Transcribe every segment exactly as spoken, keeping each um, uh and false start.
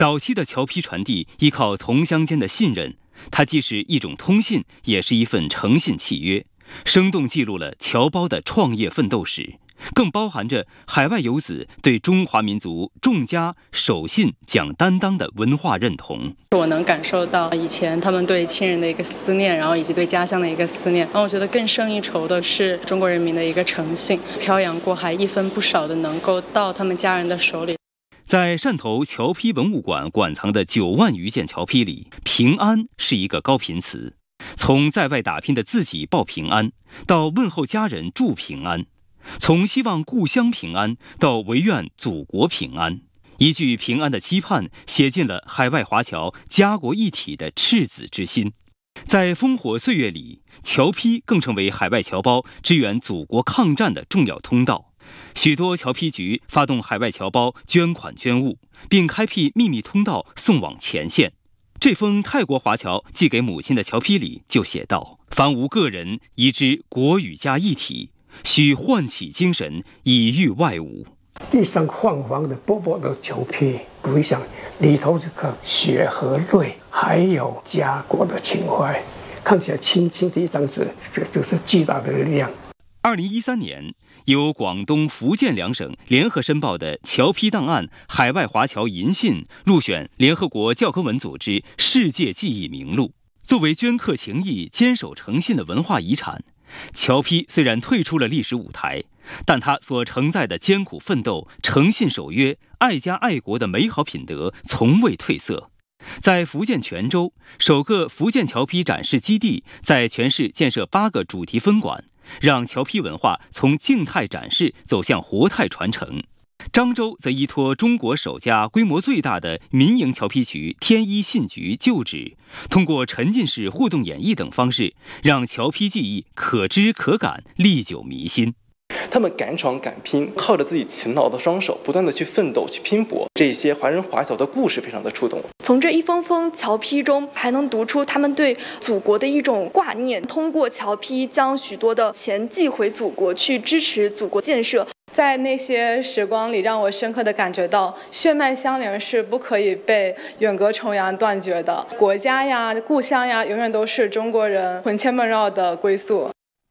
早期的侨批传递依靠同乡间的信任，它既是一种通信，也是一份诚信契约，生动记录了侨胞的创业奋斗史，更包含着海外游子对中华民族重家守信讲担当的文化认同。 我能感受到以前他们对亲人的一个思念，然后以及对家乡的一个思念。然后我觉得更胜一筹的是中国人民的一个诚信，漂洋过海一分不少的能够到他们家人的手里。 在汕头侨批文物馆馆藏的九万余件侨批里，平安是一个高频词。从在外打拼的自己报平安，到问候家人祝平安；从希望故乡平安，到唯愿祖国平安。一句平安的期盼，写进了海外华侨家国一体的赤子之心。在烽火岁月里，侨批更成为海外侨胞支援祖国抗战的重要通道。许多侨批局发动海外侨胞捐款捐物，并开辟秘密通道送往前线。这封泰国华侨寄给母亲的侨批里就写道：凡无个人宜知国与家一体，须唤起精神以御外侮。 地上泛黄的薄薄的侨批，回想里头这个血和泪，还有家国的情怀，看起来轻轻的一张纸，这就是巨大的力量。 二零一三年，由广东、福建两省联合申报的侨批档案海外华侨银信入选联合国教科文组织世界记忆名录。作为镌刻情谊、坚守诚信的文化遗产，侨批虽然退出了历史舞台，但它所承载的艰苦奋斗、诚信守约、爱家爱国的美好品德从未褪色。在福建泉州，首个福建侨批展示基地在全市建设八个主题分馆，让侨批文化从静态展示走向活态传承。漳州则依托中国首家规模最大的民营侨批局天一信局旧址，通过沉浸式互动演绎等方式，让侨批技艺可知可感，历久弥新。 他们敢闯敢拼，靠着自己勤劳的双手，不断的去奋斗、去拼搏。这些华人华侨的故事非常的触动。 从这一封封侨批中，还能读出他们对祖国的一种挂念。通过侨批，将许多的钱寄回祖国，去支持祖国建设。 在那些时光里，让我深刻的感觉到，血脉相连是不可以被远隔重洋断绝的。国家呀、故乡呀，永远都是中国人魂牵梦绕的归宿。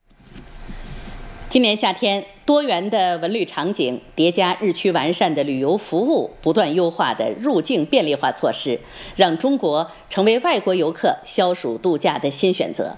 今年夏天，多元的文旅场景叠加日趋完善的旅游服务，不断优化的入境便利化措施，让中国成为外国游客消暑度假的新选择。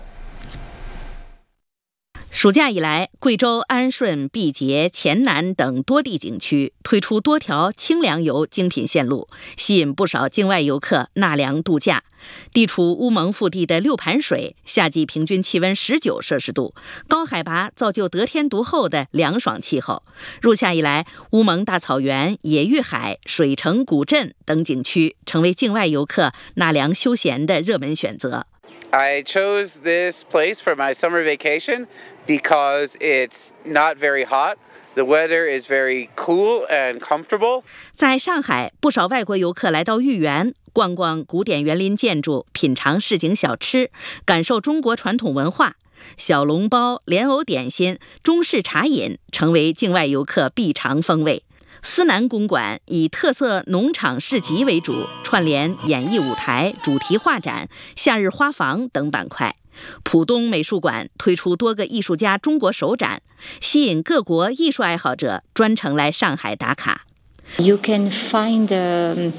暑假以来，贵州安顺、毕节、黔南等多地景区推出多条清凉游精品线路，吸引不少境外游客纳凉度假。地处乌蒙腹地的六盘水，夏季平均气温十九摄氏度，高海拔造就得天独厚的凉爽气候。入夏以来，乌蒙大草原、野玉海、水城古镇等景区成为境外游客纳凉休闲的热门选择。 I chose this place for my summer vacation because it's not very hot. The weather is very cool and comfortable. 在上海，不少外国游客来到豫园，逛逛古典园林建筑，品尝市井小吃，感受中国传统文化。小笼包、莲藕点心、中式茶饮成为境外游客必尝风味。思南公馆以特色农场市集为主，串联演艺舞台、主题画展、夏日花房等板块。浦东美术馆推出多个艺术家中国首展，吸引各国艺术爱好者专程来上海打卡。 You can find um,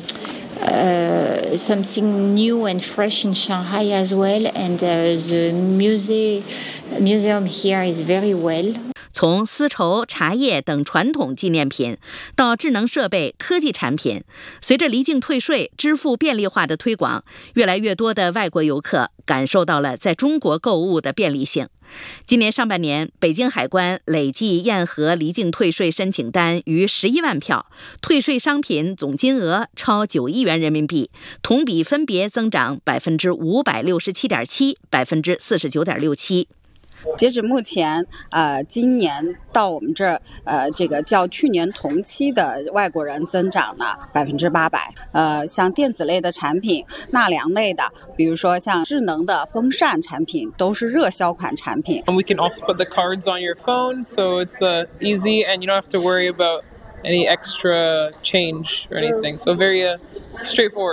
uh, something new and fresh in Shanghai as well, and uh, the muse- museum here is very well. 从丝绸、茶叶等传统纪念品到智能设备、科技产品，随着离境退税、支付便利化的推广，越来越多的外国游客感受到了在中国购物的便利性。今年上半年，北京海关累计验核离境退税申请单逾十一万票，退税商品总金额超九亿元人民币，同比分别增长百分之五百六十七点七、百分之四十九点六七。 截止目前，呃，今年到我们这儿，呃，这个较去年同期的外国人增长了百分之八百。呃，像电子类的产品、纳凉类的，比如说像智能的风扇产品，都是热销款产品。 And we can also put the cards on your phone, so it's uh, easy and you don't have to worry about any extra change or anything. So very uh, straightforward.